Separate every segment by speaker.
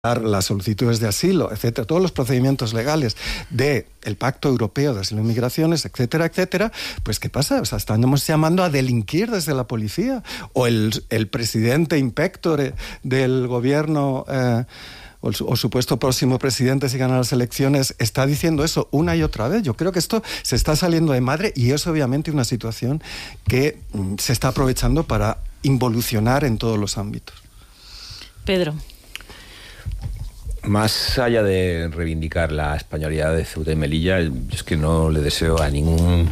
Speaker 1: las solicitudes de asilo, etcétera, todos los procedimientos legales del Pacto Europeo de Asilo y Migraciones, etcétera, etcétera, pues ¿qué pasa? O sea, estamos llamando a delinquir desde la policía, o el presidente inspector del gobierno, o supuesto próximo presidente si gana las elecciones, está diciendo eso una y otra vez. Yo creo que esto se está saliendo de madre y es obviamente una situación que se está aprovechando para involucionar en todos los ámbitos.
Speaker 2: Pedro.
Speaker 3: Más allá de reivindicar la españolidad de Ceuta y Melilla, es que no le deseo a ninguna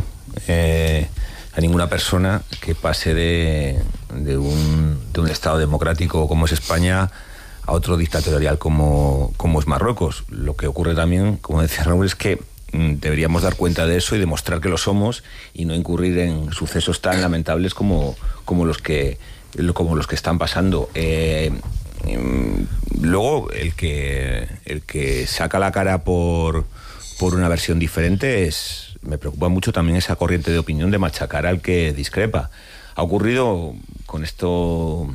Speaker 3: persona que pase de un Estado democrático como es España a otro dictatorial como es Marruecos. Lo que ocurre también, como decía Raúl, es que deberíamos dar cuenta de eso y demostrar que lo somos y no incurrir en sucesos tan lamentables como los que están pasando. Luego, el que saca la cara por una versión diferente me preocupa mucho también esa corriente de opinión de machacar al que discrepa. Ha ocurrido con esto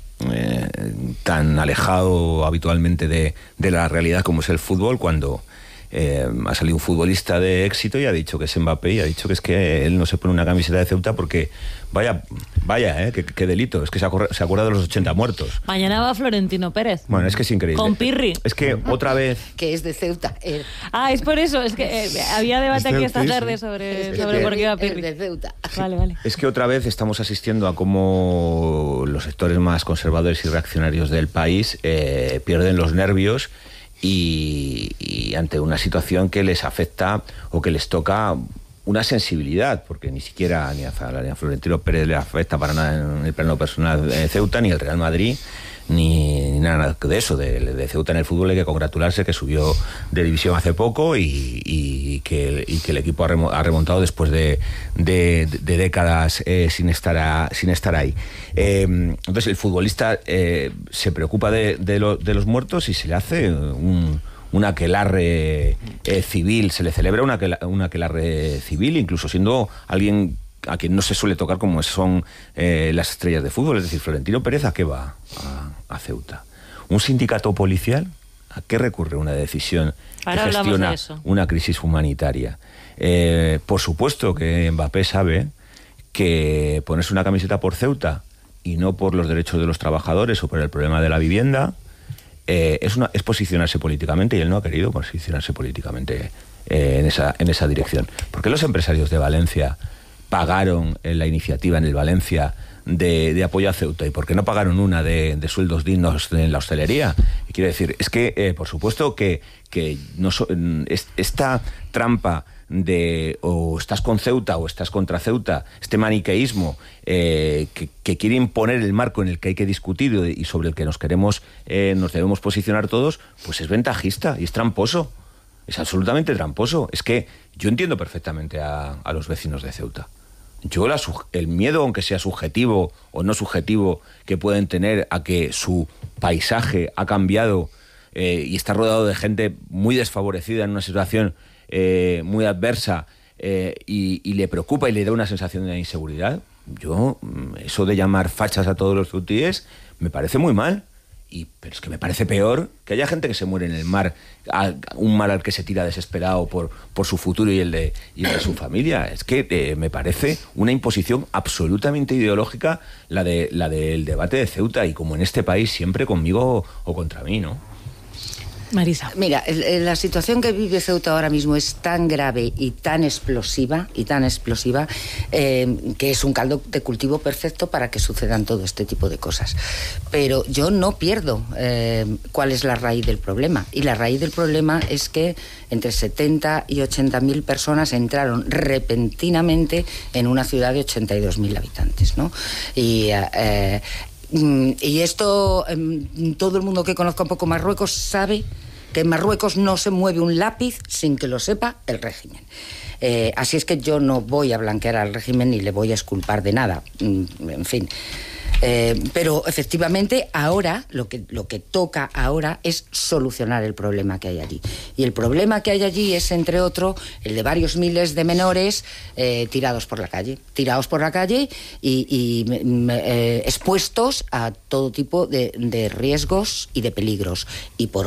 Speaker 3: tan alejado habitualmente de la realidad como es el fútbol, cuando ha salido un futbolista de éxito y ha dicho que es Mbappé y ha dicho que es que él no se pone una camiseta de Ceuta porque vaya, qué delito, es que se acuerda de los 80 muertos.
Speaker 2: Mañana va Florentino Pérez.
Speaker 3: Bueno, es que es increíble.
Speaker 2: Con Pirri.
Speaker 3: Es que otra vez...
Speaker 4: Que es de Ceuta.
Speaker 2: Es por eso, es que había debate aquí esta tarde sobre por qué va Pirri.
Speaker 4: Es de Ceuta.
Speaker 2: Vale.
Speaker 3: Es que otra vez estamos asistiendo a cómo los sectores más conservadores y reaccionarios del país pierden los nervios y ante una situación que les afecta o que les toca una sensibilidad, porque ni siquiera ni a Florentino Pérez le afecta para nada en el plano personal Ceuta, ni el Real Madrid, ni nada de eso. De Ceuta en el fútbol hay que congratularse que subió de división hace poco y que el equipo ha remontado después de décadas sin estar ahí. Entonces el futbolista se preocupa de los muertos y se le hace un aquelarre civil, se le celebra un aquelarre civil, incluso siendo alguien a quien no se suele tocar como son las estrellas de fútbol. Es decir, Florentino Pérez, ¿a qué va a Ceuta? ¿Un sindicato policial? ¿A qué recurre una decisión que gestiona una crisis humanitaria? Por supuesto que Mbappé sabe que ponerse una camiseta por Ceuta y no por los derechos de los trabajadores o por el problema de la vivienda es posicionarse políticamente, y él no ha querido posicionarse políticamente en esa dirección. ¿Por qué los empresarios de Valencia pagaron la iniciativa en el Valencia de apoyo a Ceuta? ¿Y por qué no pagaron una de sueldos dignos en la hostelería? Y quiero decir, es que por supuesto que esta trampa de o estás con Ceuta o estás contra Ceuta, este maniqueísmo que quiere imponer el marco en el que hay que discutir y sobre el que nos debemos posicionar todos, pues es ventajista y es tramposo. Es absolutamente tramposo. Es que yo entiendo perfectamente a los vecinos de Ceuta. El miedo, aunque sea subjetivo o no subjetivo, que pueden tener a que su paisaje ha cambiado y está rodeado de gente muy desfavorecida en una situación muy adversa y le preocupa y le da una sensación de inseguridad. Eso de llamar fachas a todos los ceutíes me parece muy mal. Pero es que me parece peor que haya gente que se muere en el mar, un mar al que se tira desesperado por su futuro y el de su familia. Es que me parece una imposición absolutamente ideológica la del debate de Ceuta, y como en este país siempre conmigo o contra mí, ¿no?
Speaker 2: Marisa.
Speaker 4: Mira, la situación que vive Ceuta ahora mismo es tan grave y tan explosiva, que es un caldo de cultivo perfecto para que sucedan todo este tipo de cosas. Pero yo no pierdo cuál es la raíz del problema. Y la raíz del problema es que entre 70 y 80.000 personas entraron repentinamente en una ciudad de 82.000 habitantes, ¿no? Y esto, todo el mundo que conozca un poco Marruecos sabe que en Marruecos no se mueve un lápiz sin que lo sepa el régimen. Así es que yo no voy a blanquear al régimen ni le voy a exculpar de nada. En fin. Pero efectivamente ahora lo que toca ahora es solucionar el problema que hay allí. Y el problema que hay allí es, entre otros, el de varios miles de menores tirados por la calle y expuestos a todo tipo de riesgos y de peligros. Y por